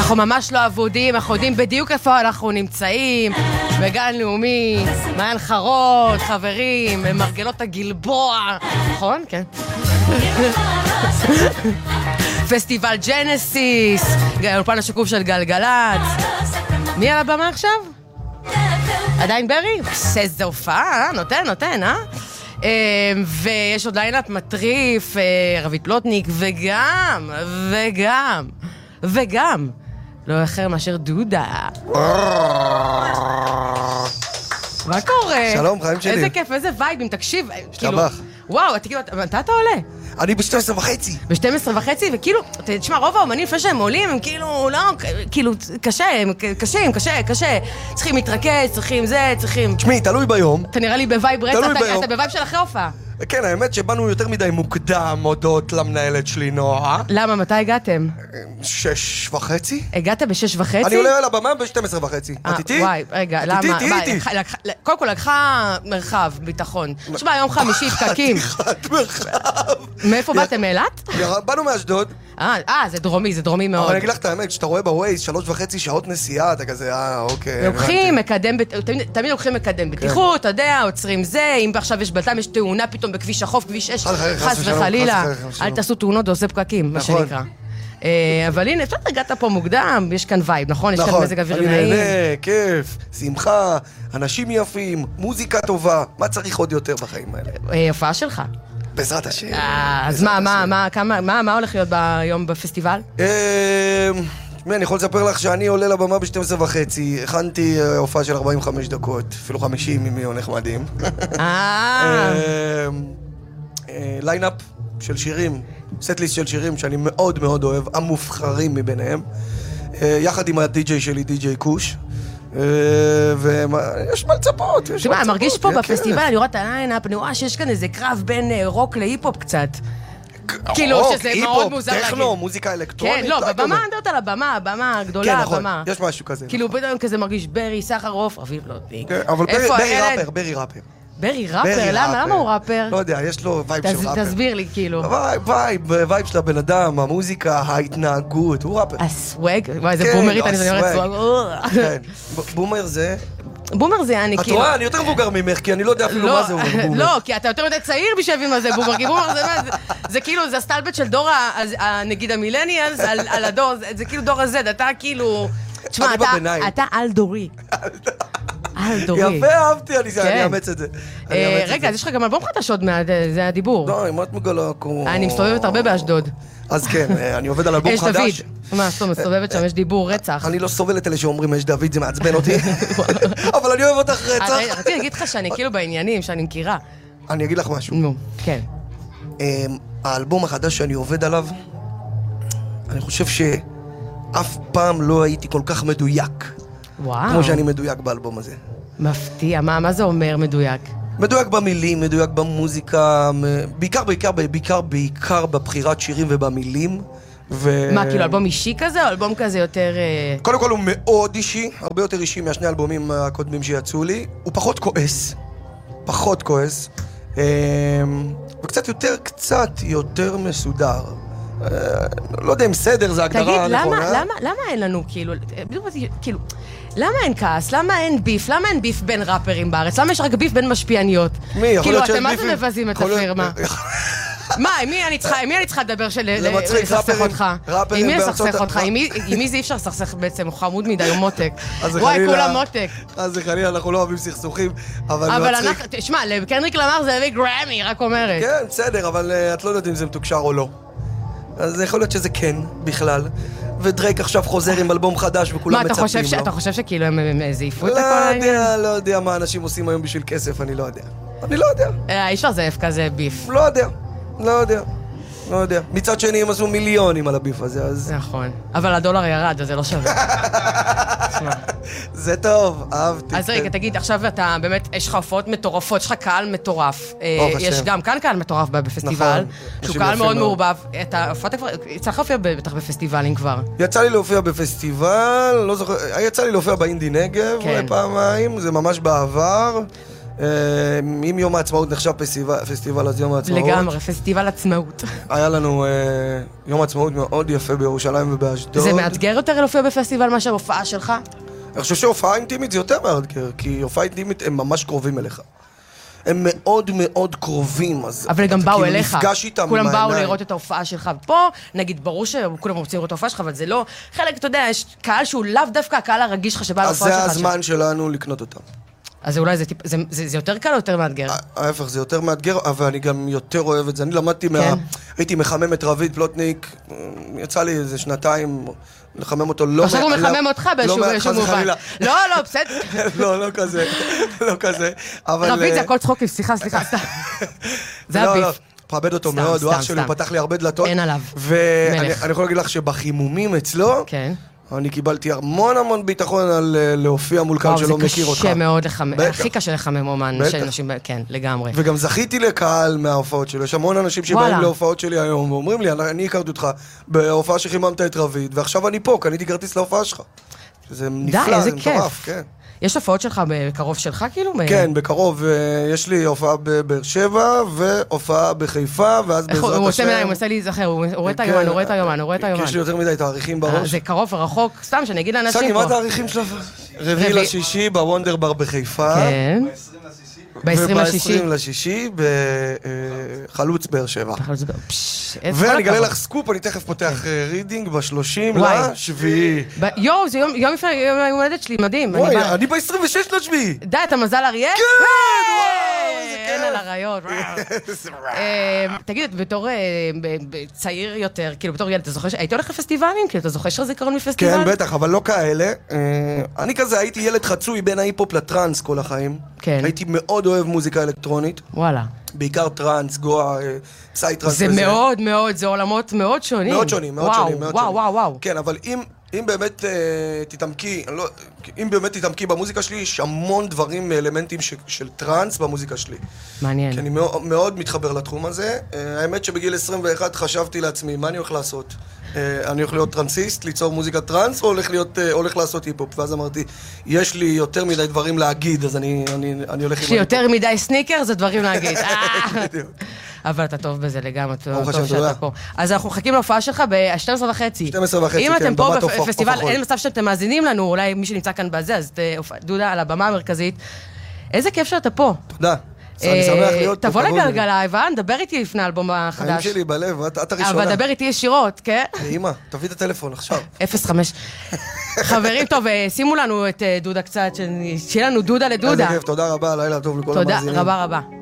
אנחנו ממש לא עבודים, אנחנו יודעים בדיוק איפה אנחנו נמצאים, בגן לאומי, מעיין חרוד, חברים, מרגלות הגלבוע, נכון? כן. פסטיבל ג'נסיס, אולפן השקוף של גלגלת. מי על הבמה עכשיו? עדיין ברי? איזה הופעה, נותן, ויש עוד ליינאפ מטריף, רבית פלוטניק, וגם, לא אחר מאשר דודה. מה קורה? שלום, חיים שלי. איזה כיף, איזה וייבים, תקשיב. שבח. וואו, מתי אתה עולה? אני ב-12:30. ב-12:30, וכאילו, תשמע, רוב האומנים לפני שהם עולים, הם כאילו, לא, כאילו, קשה. צריכים להתרכז, צריכים... תשמעי, תלוי ביום. אתה נראה לי בווייב רצח, אתה בווייב של אחרי הופעה. כן, האמת שבאנו יותר מדי מוקדם הודות למנהלת שלי, נועה. למה? מתי הגעתם? 6:30? הגעת ב-6:30? אני עולה על הבמה ב-12:30. את איתי? וואי, רגע, למה? איתי. קודם כל, לקחה מרחב, ביטחון. תשמע, יום חמישי פקקים. חתיכת מרחב. מאיפה באתם, מאילת? באנו מאשדוד. זה דרומי מאוד. אבל אני אגיד לך את האמת, כשאתה רואה בווייז 3.5 שעות נסיעה, אתה כזה, אוקיי. תמיד לוקחים מקדם בטיחות, אתה יודע, עוצרים זה, אם עכשיו יש בלטם, יש תאונה פתאום בכביש החוף, כביש 6, חס וחלילה. אל תעשו תאונות, זה עושה פקקים, מה שנקרא. אבל הנה, אפשר הגעת פה מוקדם, יש כאן וייב, נכון? יש כאן מזג אוויר נעים. אני נהנה, כיף, שמחה, אנשים יפים, מוזיקה טובה, מה צריך עוד יותר בחיים האלה? הופעה שלך. בעזרת השם. אז מה הולך להיות ביום בפסטיבל? אני יכול לספר לך שאני עולה לבמה ב-12:30, הכנתי הופעה של 45 דקות, אפילו 50 אם יהיו נחמדים. ליינאפ של שירים, סט-ליסט של שירים שאני מאוד מאוד אוהב, המובחרים מביניהם, יחד עם הדי-ג'יי שלי, די-ג'יי קוש. ויש מה לצפות. תשמע, מרגיש פה בפסטיבל, אני רואה את הליינאפ, אני רואה שיש כאן איזה קרב בין רוק להיפ-הופ קצת. כאילו שזה מאוד מוזר להגיד. טכנו, מוזיקה אלקטרונית. כן, לא, בבמה, אני יודעת על הבמה הגדולה, כן, נכון, הבמה. יש משהו כזה. כאילו פתאום כזה מרגיש ברי, סחרוף, רביב פלוטניק. אבל ברי ראפר. ברי ראפר? למה הוא ראפר? לא יודע, יש לו וייב של ראפר. תסביר לי, כאילו. וייב של הבן אדם, המוזיקה, ההתנהגות, הוא ראפר. הסווג? וואי, זה בומרית, אני אומרת סווג. כן, בומר זה... בומר זה אני כאילו... את רואה, אני יותר מבוגר ממך, כי אני לא יודע אפילו מה זה בומר. לא, כי אתה יותר מדי צעיר בשביל מה זה בומר, כי בומר זה כאילו, זה הסטלבט של דור, נגיד המילניאלס, על הדור, זה כאילו דור הזד, אתה כאילו... תשמע, אתה על דורי. יפה, אהבתי, אני אאמץ את זה. רגע, אז יש לך גם אלבום חדש עוד מעט, זה הדיבור. לא, אם את מגלה... אני מסתובבת הרבה באשדוד. אז כן, אני עובד על אלבום חדש. יש דוד. מה, זאת מסתובבת שם, יש דיבור רצח. אני לא סובל את אלה שאומרים יש דוד, זה מעצבן אותי. אבל אני אוהב אותך רצח. רציתי להגיד לך שאני כאילו בעניינים, שאני מכירה. אני אגיד לך משהו. נו, כן. האלבום החדש שאני עובד עליו, אני חושב שאף פעם לא הייתי כל כך מדויק. וואו. כמו שאני מדויק באלבום הזה. מפתיע, מה זה אומר מדויק? מדויק במילים, מדויק במוזיקה, בעיקר בבחירת שירים ובמילים. מה, כאילו אלבום אישי כזה או אלבום כזה יותר... קודם כל הוא מאוד אישי, הרבה יותר אישי מהשני אלבומים הקודמים שיצאו לי. הוא פחות כועס, וקצת יותר מסודר. לא יודע אם סדר זה הגדרה נכונה. תגיד, למה אין לנו כאילו, למה אין כעס? למה אין ביף בין ראפרים בארץ? למה יש רק ביף בין משפיעניות? כאילו, אתם מה זה מבזים את הפירמה? מה, עם מי אני צריכה לדבר לסכסך אותך? עם מי לסכסך אותך? עם מי זה אי אפשר לסכסך בעצם? הוא חמוד מדי, הוא מותק. וואי, כולם מותק. אז זה חלילה, אנחנו לא אוהבים סכסוכים, אבל תשמע, לקנדריק למר זה הביא גרמי, רק אומרת. כן, בסדר, אבל את לא יודעת אם זה מתוקשר או לא. אז יכול להיות שזה כן, בכלל. ודרייק עכשיו חוזר עם אלבום חדש וכולם מצפים לו. אתה חושב שכאילו הם זייפו את הכל העניין? לא יודע מה אנשים עושים היום בשביל כסף, אני לא יודע. אי אפשר זייף כזה ביף. לא יודע. מצד שני הם עשו מיליונים על הביף הזה, אז... נכון. אבל הדולר ירד, אז זה לא שווה. זה טוב, אהבתי. אז רגע, תגיד, עכשיו אתה באמת, יש לך הופעות מטורפות, יש לך קהל מטורף. יש גם כאן קהל מטורף בפסטיבל. שהוא קהל מאוד מעורבב. אתה הופעת כבר, יצא לך להופיע בטח בפסטיבלים כבר. יצא לי להופיע בפסטיבל, לא זוכר, יצא לי להופיע באינדי נגב פעמיים, זה ממש בעבר. אם יום העצמאות נחשב פסטיבל, אז יום העצמאות. לגמרי, פסטיבל עצמאות. היה לנו יום העצמאות מאוד יפה בירושלים ובאשדוד. זה מאתגר יותר להופיע בפסטיבל מאשר הופעה שלך? אני חושב שהופעה אינטימית זה יותר מאתגר, כי הופעה אינטימית הם ממש קרובים אליך. הם מאוד מאוד קרובים, אז אבל גם באו אליך. נפגש איתם כולם באו לראות את ההופעה שלך. פה, נגיד, ברור שכולם רוצים לראות את ההופעה שלך, אבל זה לא חלק, אתה יודע, יש קהל שהוא לאו דווקא הקהל הרגיש לך שבא להופעה שלך. אז זה הזמן שלנו לקנות אותם. אז אולי זה יותר קל או יותר מאתגר? ההפך, זה יותר מאתגר, אבל אני גם יותר אוהב את זה. אני למדתי הייתי מחמם את רביד פלוטניק, יצא לי איזה שנתיים לחמם אותו. עכשיו הוא מחמם אותך באיזשהו מובן. לא, בסדר. לא כזה, לא כזה. רביד זה הכל צחוקים, סליחה. זה הביף. פרבד אותו מאוד, הוא אח שלי, הוא פתח לי הרבה דלתות. אין עליו. ואני יכול להגיד לך שבחימומים אצלו, אני קיבלתי המון ביטחון על להופיע מול קהל שלא מכיר אותך. זה קשה מאוד לחמם, הכי קשה לחמם אומן, כן, לגמרי. וגם זכיתי לקהל מההופעות שלו, יש המון אנשים שבאים להופעות שלי היום, ואומרים לי, אני הכרתי אותך בהופעה שחיממת את רביד, ועכשיו אני פה, קניתי כרטיס להופעה שלך. זה נפלא, זה מטורף, כן. יש הופעות שלך בקרוב שלך כאילו? כן, בקרוב. יש לי הופעה בבאר שבע, והופעה בחיפה, ואז בעזרת השם... הוא עושה מנהל, הוא עושה להיזכר, הוא רואה את היומן. יש לי יותר מדי תאריכים בראש. זה קרוב ורחוק, סתם שאני אגיד לאנשים פה. סגי, מה התאריכים שלך? 4/6 בוונדר בר בחיפה. כן. וב-20/6 בחלוץ באר שבע. ואני אגלה לך סקופ, אני תכף פותח רידינג ב-30/7. יואו, זה יום לפני יום ההולדת שלי, מדהים. וואי, אני ב-26/7. די, אתה מזל אריה? כן! וואו, איזה כיף. אין על הרעיון. תגיד, בתור צעיר יותר, כאילו בתור ילד, אתה זוכר היית הולך לפסטיבלים? כאילו, אתה זוכר שזה קרון מפסטיבל? כן, בטח, אבל לא כאלה. אני כזה הייתי ילד חצוי בין ההיפ-הופ לטרנס כל החיים. כן. הייתי מאוד אוהב מוזיקה אלקטרונית. וואלה. בעיקר טרנס, גואה, פסייטרנס וזה. זה מאוד, זה עולמות מאוד שונים. מאוד שונים. וואו. כן, אבל אם באמת תתעמקי במוזיקה שלי, יש המון דברים, אלמנטים של טרנס במוזיקה שלי. מעניין. כי אני מאוד מתחבר לתחום הזה. האמת שבגיל 21 חשבתי לעצמי, מה אני הולך לעשות? אני הולך להיות טרנסיסט, ליצור מוזיקת טרנס, או הולך לעשות היפ-הופ? ואז אמרתי, יש לי יותר מדי דברים להגיד, אז אני הולך עם... יש לי יותר מדי סניקר, זה דברים להגיד. אבל אתה טוב בזה לגמרי, טוב שאתה פה. אז אנחנו מחכים להופעה שלך ב-12:30. 12:30, אם אתם פה בפסטיבל, אין מצב שאתם מאזינים לנו, אולי מי שנמצא כאן בזה, אז דודה על הבמה המרכזית. איזה כיף שאתה פה. תודה. אני שמח להיות פה. תבוא לגלגלה, איבן, דבר איתי לפני האלבום החדש. חיים שלי בלב, את הראשונה. אבל דבר איתי ישירות, כן? אמא, תביא את הטלפון עכשיו. 05. חברים, טוב, שימו לנו את דודה קצת, שיהיה לנו דודה לדודה. איזה כיף, תודה רבה, לילה טוב לכל המאזינים. תודה רבה.